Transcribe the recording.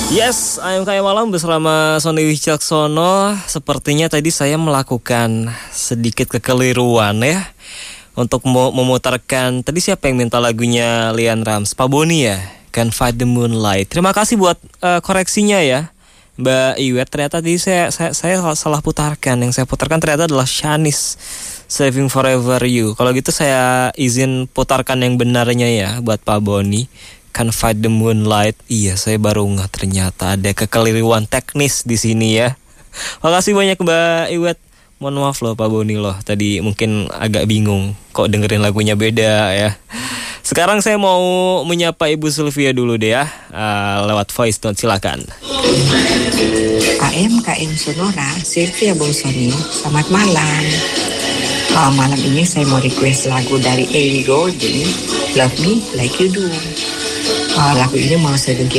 Yes, ayam kayak malam bersama Sony Wicaksono. Sepertinya tadi saya melakukan sedikit kekeliruan ya untuk memutarkan. Tadi siapa yang minta lagunya Lian Rams? Pak Boni ya, Can Fight the Moonlight. Terima kasih buat koreksinya ya, Mbak Iwet. Ternyata tadi saya salah putarkan. Yang saya putarkan ternyata adalah Shanice, Saving Forever You. Kalau gitu saya izin putarkan yang benarnya ya buat Pak Boni, Can Fight the Moonlight. Iya, saya baru nggak ternyata ada kekeliruan teknis di sini ya. Makasih banyak Mbak Iwet. Mohon maaf loh Pak Boni loh, tadi mungkin agak bingung kok dengerin lagunya beda ya. Sekarang saya mau menyapa Ibu Sylvia dulu deh ya, lewat voice note, silakan. KM Sonora, Sylvia Bung Sony, selamat malam. Malam ini saya mau request lagu dari Ellie Goulding, Love Me Like You Do. Lagu ini mau saya